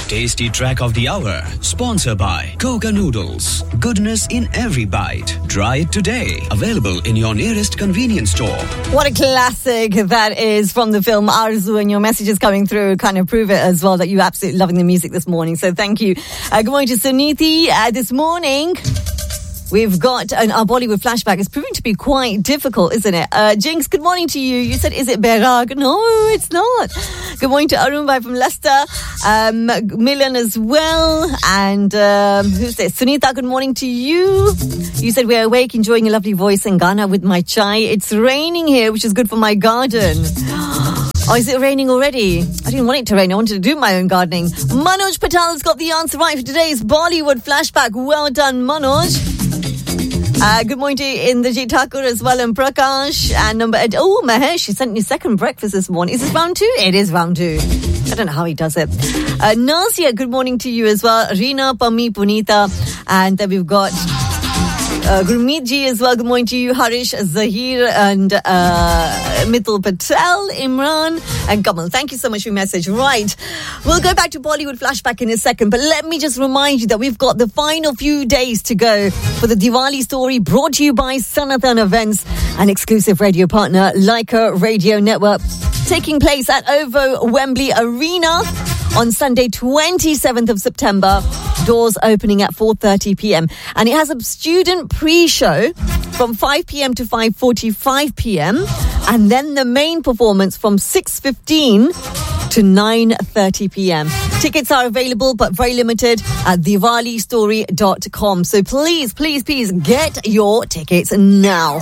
Tasty track of the hour, sponsored by Coca Noodles. Goodness in every bite. Try it today. Available in your nearest convenience store. What a classic that is from the film Arzu, and your messages coming through kind of prove it as well that you're absolutely loving the music this morning. So thank you. Good morning to Suniti. This morning, we've got our Bollywood flashback. It's proving to be quite difficult, isn't it? Jinx, good morning to you. You said, is it Berag? No, it's not. Good morning to Arun Bhai from Leicester. Milan as well. And who's this? Sunita, good morning to you. You said, we're awake, enjoying a lovely voice and Ghana with my chai. It's raining here, which is good for my garden. Oh, is it raining already? I didn't want it to rain. I wanted to do my own gardening. Manoj Patel's got the answer right for today's Bollywood flashback. Well done, Manoj. Good morning to Indrajit Thakur as well, and Prakash. And Mahesh, he sent me second breakfast this morning. Is this round 2? It is round 2. I don't know how he does it. Nazia, good morning to you as well. Reena, Pami, Punita. And then we've got Gurmeet ji as well. Good morning to you. Harish, Zahir, and Mithil Patel, Imran, and Kamal. Thank you so much for your message. Right. We'll go back to Bollywood flashback in a second, but let me just remind you that we've got the final few days to go for the Diwali story, brought to you by Sanathan Events, an exclusive radio partner, Leica Radio Network, taking place at OVO Wembley Arena on Sunday, 27th of September. Doors opening at 4:30 p.m. And it has a student pre-show from 5 p.m. to 5:45 p.m. And then the main performance from 6:15 to 9:30 p.m. Tickets are available, but very limited at diwalistory.com. So please, please, please get your tickets now.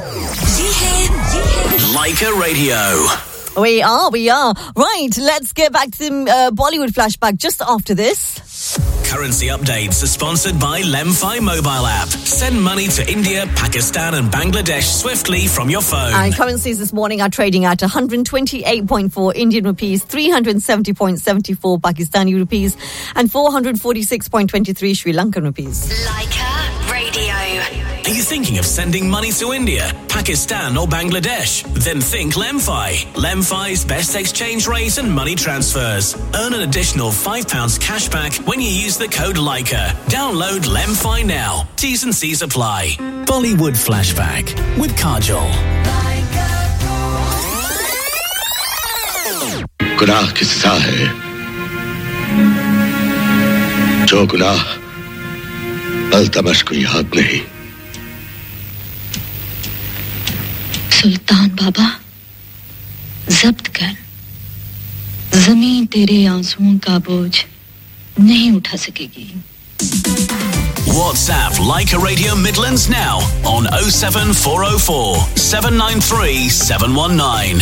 Leica Radio. We are. Right, let's get back to the Bollywood flashback just after this. Currency updates are sponsored by Lemfi mobile app. Send money to India, Pakistan and Bangladesh swiftly from your phone. And currencies this morning are trading at 128.4 Indian rupees, 370.74 Pakistani rupees and 446.23 Sri Lankan rupees. Leica Radio. Are you thinking of sending money to India, Pakistan or Bangladesh? Then think Lemfi. Lemfi's best exchange rate and money transfers. Earn an additional £5 cash back when you use the code Leica. Download Lemfi now. T's and C's apply. Bollywood Flashback with Kajol. गुनाह किस्सा है जो गुनाह अल्तमश को याद नहीं सुल्तान बाबा जब्त कर जमीन तेरे आंसुओं का बोझ नहीं उठा सकेगी WhatsApp Leica Radio Midlands now on 07404 793 719.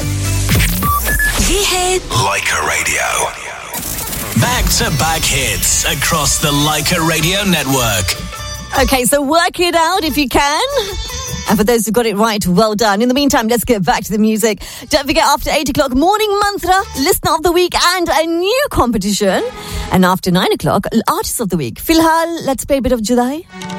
Leica Radio. Back-to-back hits across the Leica Radio network. Okay, so work it out if you can. And for those who got it right, well done. In the meantime, let's get back to the music. Don't forget, after 8 o'clock, Morning Mantra, Listener of the Week, and a new competition. And after 9 o'clock, Artist of the Week. Filhal, let's play a bit of Judai.